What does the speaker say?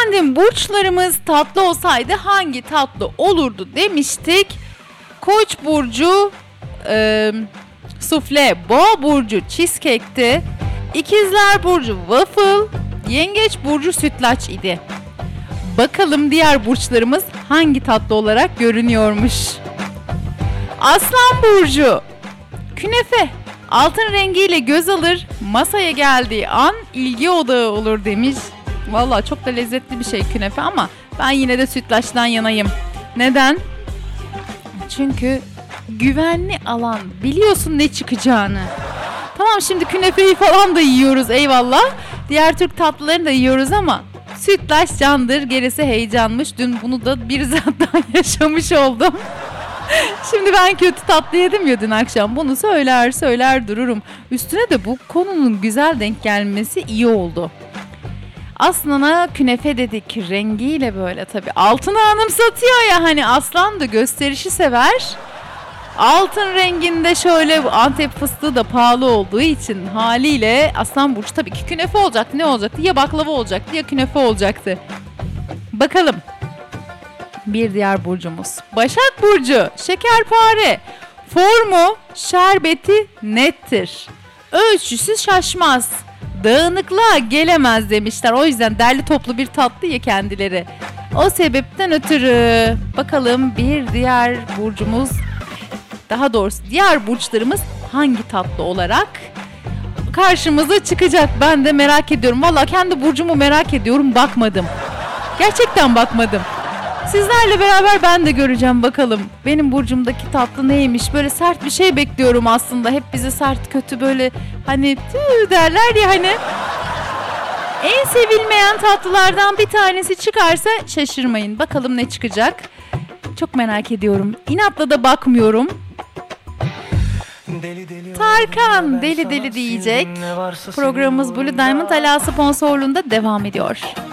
Efendim burçlarımız tatlı olsaydı hangi tatlı olurdu demiştik. Koç burcu sufle, Boğa burcu cheesecake'ti. İkizler burcu waffle, Yengeç burcu sütlaç idi. Bakalım diğer burçlarımız hangi tatlı olarak görünüyormuş. Aslan burcu künefe, altın rengiyle göz alır, masaya geldiği an ilgi odağı olur demiş. Vallahi çok da lezzetli bir şey künefe ama ben yine de sütlaçtan yanayım. Neden? Çünkü güvenli alan, biliyorsun ne çıkacağını. Tamam, şimdi künefeyi falan da yiyoruz, eyvallah. Diğer Türk tatlılarını da yiyoruz ama sütlaç candır, gerisi heyecanmış. Dün bunu da bir zaten yaşamış oldum. Şimdi ben kötü tatlı yedim ya dün akşam. Bunu söyler dururum. Üstüne de bu konunun güzel denk gelmesi iyi oldu. Aslan'a künefe dedik, rengiyle böyle tabii. Altını anımsatıyor ya, hani aslan da gösterişi sever. Altın renginde şöyle, Antep fıstığı da pahalı olduğu için haliyle Aslan burcu tabii ki künefe olacaktı. Ne olacaktı? Ya baklava olacaktı ya künefe olacaktı. Bakalım. Bir diğer burcumuz Başak burcu şekerpare. Formu, şerbeti nettir. Ölçüsü şaşmaz. Dağınıklığa gelemez demişler. O yüzden derli toplu bir tatlı ya kendileri. O sebepten ötürü bakalım bir diğer burcumuz, daha doğrusu diğer burçlarımız hangi tatlı olarak karşımıza çıkacak? Ben de merak ediyorum. Vallahi kendi burcumu merak ediyorum. Bakmadım. Gerçekten bakmadım. Sizlerle beraber ben de göreceğim bakalım. Benim burcumdaki tatlı neymiş? Böyle sert bir şey bekliyorum aslında. Hep bize sert, kötü, böyle hani derler ya hani. En sevilmeyen tatlılardan bir tanesi çıkarsa şaşırmayın. Bakalım ne çıkacak? Çok merak ediyorum. İnatla da bakmıyorum. Tarkan deli deli diyecek. Programımız Blue Diamond Ala sponsorluğunda devam ediyor.